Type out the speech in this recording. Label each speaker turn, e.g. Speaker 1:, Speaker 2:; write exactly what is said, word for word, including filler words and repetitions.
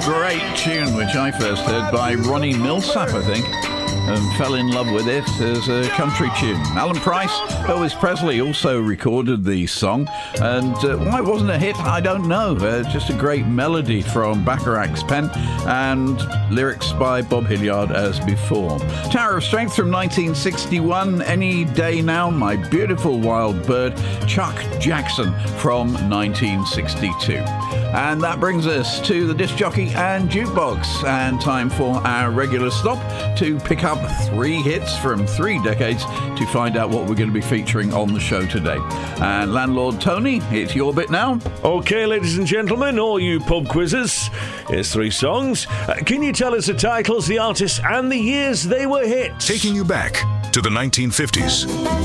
Speaker 1: great tune, which I first heard by Ronnie Millsap, I think, and fell in love with it as a country tune. Alan Price, Elvis Presley also recorded the song, and uh, why it wasn't a hit, I don't know. Uh, just a great melody from Bacharach's pen, and lyrics by Bob Hilliard as before. Tower of Strength from nineteen sixty-one, Any Day Now, My Beautiful Wild Bird, Chuck Jackson from nineteen sixty-two. And that brings us to the disc jockey and jukebox, and time for our regular stop to pick up three hits from three decades to find out what we're going to be featuring on the show today. And Landlord Tony, it's your bit now.
Speaker 2: Okay, ladies and gentlemen, all you pub quizzers, here's three songs. Uh, can you tell us the titles, the artists, and the years they were hits?
Speaker 3: Taking you back to the nineteen fifties.